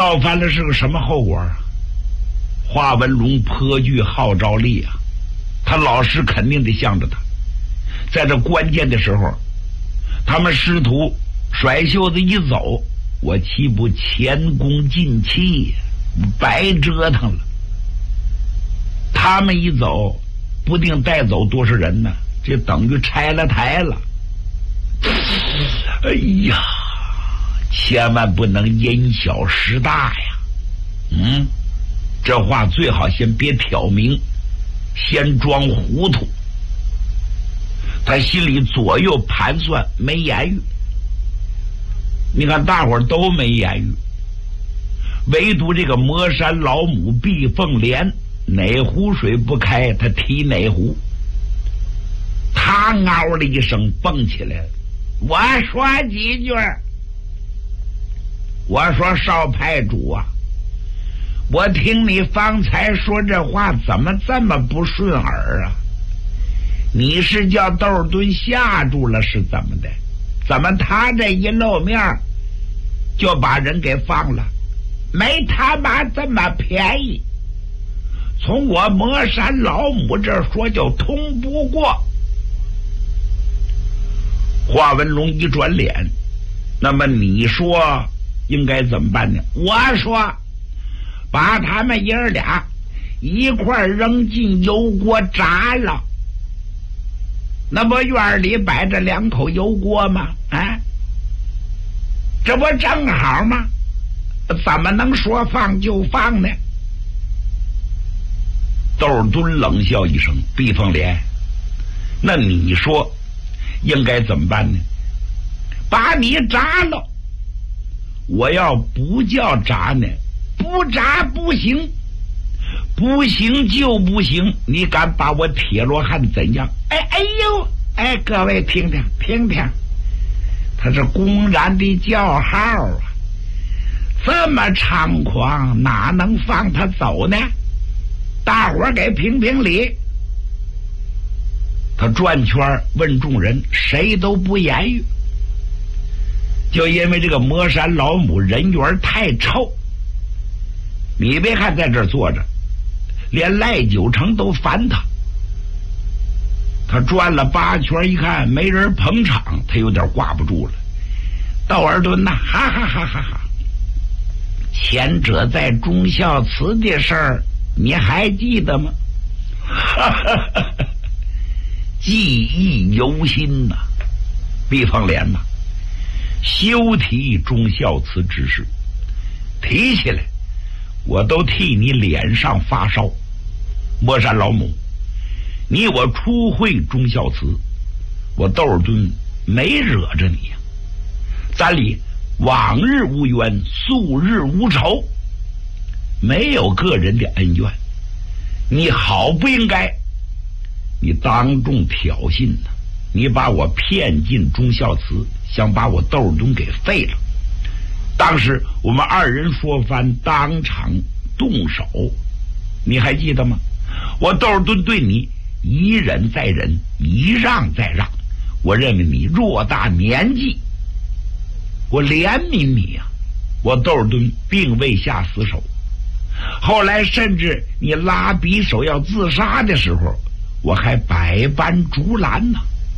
造反了是个什么后果啊？华文龙颇具号召力啊，他老师肯定得向着他。在这关键的时候，他们师徒甩袖子一走，我岂不前功尽弃，白折腾了。他们一走，不定带走多少人呢，这等于拆了台了。哎呀，千万不能因小失大呀。这话最好先别挑明，先装糊涂。他心里左右盘算，没言语。你看大伙儿都没言语，唯独这个魔山老母碧凤莲，哪壶水不开他提哪壶。他嗷了一声蹦起来了，我说几句。我说少派主啊，我听你方才说这话怎么这么不顺耳啊？你是叫窦敦吓住了是怎么的？怎么他这一露面就把人给放了？没他妈这么便宜，从我魔山老母这儿说就通不过。华文龙一转脸，那么你说应该怎么办呢？我说把他们爷儿俩一块扔进油锅炸了，那不院里摆着2口油锅吗？这不正好吗？怎么能说放就放呢？窦敦冷笑一声，碧凤莲，那你说应该怎么办呢？把你炸了。我要不叫炸呢，不炸不行，不行就不行，你敢把我铁罗汉怎样？各位听听听听，他是公然的叫号啊，这么猖狂，哪能放他走呢？大伙儿给评评理。他转圈问众人，谁都不言语。就因为这个魔山老母人缘太臭，你别看在这儿坐着，连赖九成都烦他。他转了8圈，一看没人捧场，他有点挂不住了。窦尔敦呐，哈哈哈哈哈！前者在忠孝祠的事儿，你还记得吗？哈哈哈哈，记忆犹新呐。碧凤莲呐，休提忠孝祠之事，提起来我都替你脸上发烧。魔山老母，你我初会忠孝祠，我窦尔敦没惹着你呀，咱里往日无冤，素日无仇，没有个人的恩怨，你好不应该，你当众挑衅呢，你把我骗进忠孝祠，想把我窦尔敦给废了。当时我们2人说翻，当场动手，你还记得吗？我窦尔敦对你一忍再忍，一让再让，我认为你偌大年纪，我怜悯你啊，我窦尔敦并未下死手。后来甚至你拉匕首要自杀的时候，我还百般阻拦呢。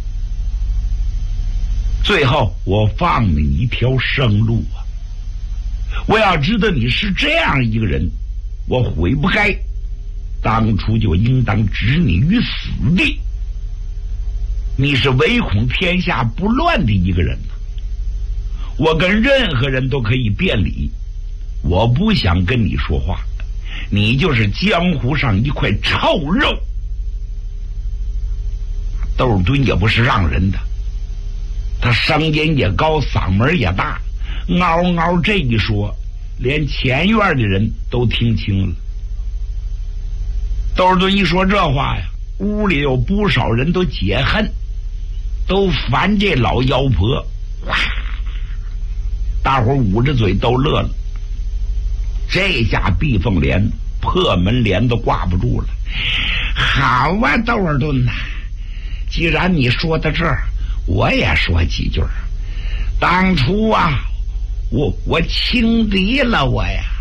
最后我放你一条生路啊！我要知道你是这样一个人，我悔不该当初就应当置你于死地。你是唯恐天下不乱的一个人呢。我跟任何人都可以辩理，我不想跟你说话，你就是江湖上一块臭肉。窦尔敦也不是让人的，他声音也高，嗓门也大，嗷嗷这一说，连前院的人都听清了。窦尔敦一说这话呀，屋里有不少人都解恨，都烦这老妖婆。哇！大伙捂着嘴都乐了。这下碧凤莲破门帘都挂不住了。好啊，窦尔敦呐，既然你说到这儿，我也说几句。当初啊，我轻敌了我呀。